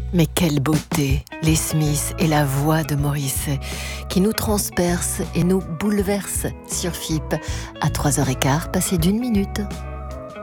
Mais quelle beauté, les Smiths et la voix de Morrissey qui nous transperce et nous bouleverse sur FIP à 3h15 passé d'1 minute.